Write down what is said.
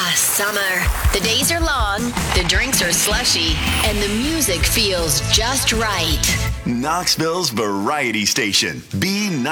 Summer. The days are long, the drinks are slushy, and the music feels just right. Knoxville's Variety Station, B